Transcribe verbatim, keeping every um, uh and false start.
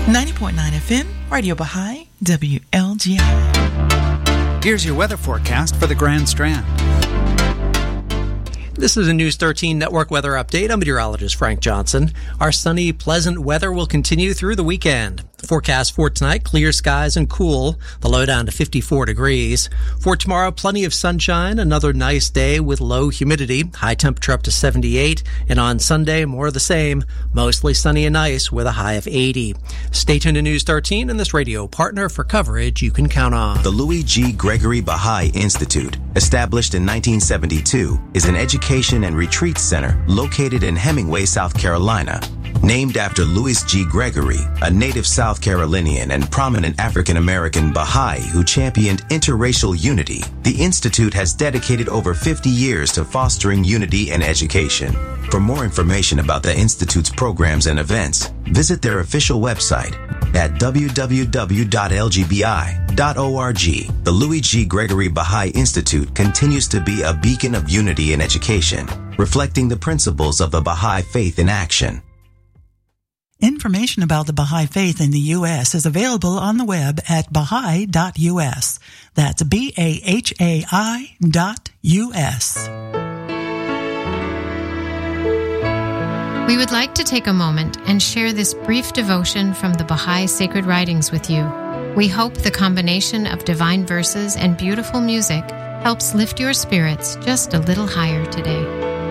ninety point nine F M, Radio Baha'i, W L G I. Here's your weather forecast for the Grand Strand. This is a News thirteen Network weather update. I'm meteorologist Frank Johnson. Our sunny, pleasant weather will continue through the weekend. The forecast for tonight, clear skies and cool, the low down to fifty-four degrees. For tomorrow, plenty of sunshine, another nice day with low humidity, high temperature up to seventy-eight, and on Sunday, more of the same, mostly sunny and nice with a high of eighty. Stay tuned to News thirteen and this radio partner for coverage you can count on. The Louis G. Gregory Baha'i Institute, established in nineteen seventy-two, is an education and retreat center located in Hemingway, South Carolina. Named after Louis G. Gregory, a native South Carolinian and prominent African-American Baha'i who championed interracial unity, the Institute has dedicated over fifty years to fostering unity and education. For more information about the Institute's programs and events, visit their official website at w w w dot l g b i dot org. The Louis G. Gregory Baha'i Institute continues to be a beacon of unity and education, reflecting the principles of the Baha'i faith in action. Information about the Baha'i Faith in the U S is available on the web at baha'i dot u s. That's B A H A I dot U S. We would like to take a moment and share this brief devotion from the Baha'i Sacred Writings with you. We hope the combination of divine verses and beautiful music helps lift your spirits just a little higher today.